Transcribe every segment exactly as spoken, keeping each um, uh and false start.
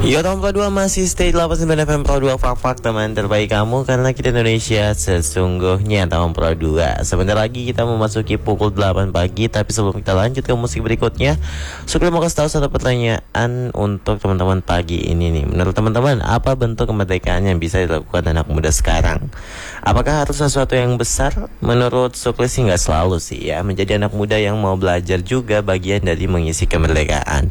Yo, tahun Pro dua masih stay delapan puluh sembilan F M Pro dua, fak-fak teman terbaik kamu, karena kita Indonesia sesungguhnya tahun Pro dua. Sebentar lagi kita memasuki pukul delapan pagi, tapi sebelum kita lanjut ke musik berikutnya, Sukri mau kasih tahu satu pertanyaan untuk teman-teman pagi ini nih. Menurut teman-teman, apa bentuk kemerdekaan yang bisa dilakukan anak muda sekarang? Apakah harus sesuatu yang besar? Menurut Sukri sih nggak selalu sih ya. Menjadi anak muda yang mau belajar juga bagian dari mengisi kemerdekaan.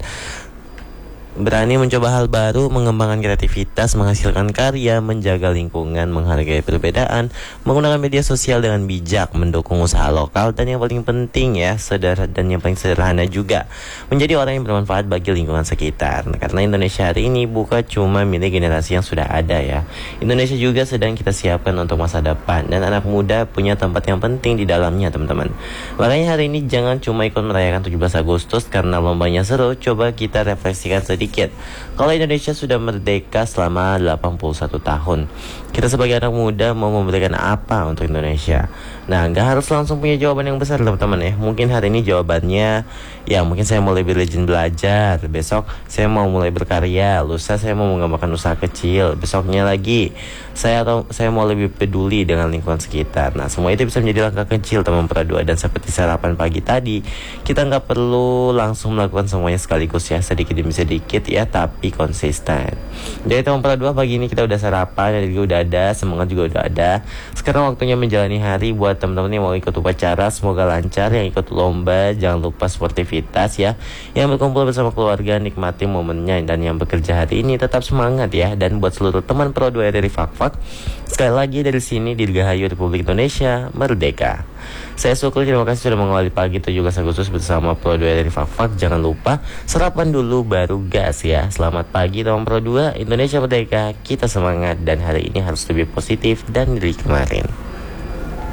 Berani mencoba hal baru, mengembangkan kreativitas, menghasilkan karya, menjaga lingkungan, menghargai perbedaan, menggunakan media sosial dengan bijak, mendukung usaha lokal, dan yang paling penting ya, saudara, dan yang paling sederhana juga, menjadi orang yang bermanfaat bagi lingkungan sekitar. Karena Indonesia hari ini bukan cuma milik generasi yang sudah ada ya. Indonesia juga sedang kita siapkan untuk masa depan, dan anak muda punya tempat yang penting di dalamnya, teman-teman. Makanya hari ini jangan cuma ikut merayakan tujuh belas Agustus karena lombanya seru, coba kita refleksikan sedikit. Kalau Indonesia sudah merdeka selama delapan puluh satu tahun, kita sebagai anak muda mau memberikan apa untuk Indonesia? Nah, gak harus langsung punya jawaban yang besar, teman-teman ya. Mungkin hari ini jawabannya, ya mungkin saya mau lebih rajin belajar, besok saya mau mulai berkarya, lusa saya mau mengembangkan usaha kecil, besoknya lagi saya atau saya mau lebih peduli dengan lingkungan sekitar. Nah, semua itu bisa menjadi langkah kecil, teman Pro dua. Dan seperti sarapan pagi tadi, kita nggak perlu langsung melakukan semuanya sekaligus ya, sedikit demi sedikit ya, tapi konsisten. Jadi teman Pro dua, pagi ini kita udah sarapan, energi udah ada, semangat juga udah ada. Sekarang waktunya menjalani hari. Buat teman-teman yang mau ikut upacara, semoga lancar. Yang ikut lomba, jangan lupa sportivitas ya. Yang berkumpul bersama keluarga, nikmati momennya. Dan yang bekerja hari ini tetap semangat ya. Dan buat seluruh teman Pro dua dari Fak-Fak, sekali lagi dari sini, Dirgahayu Republik Indonesia Merdeka. Saya Sukri, terima kasih sudah mengawali pagi tujuh belas Agustus bersama Pro dua dari Fak-Fak. Jangan lupa sarapan dulu baru gas ya. Selamat pagi teman Pro dua, Indonesia Merdeka, kita semangat. Dan hari ini harus lebih positif dan dari kemarin.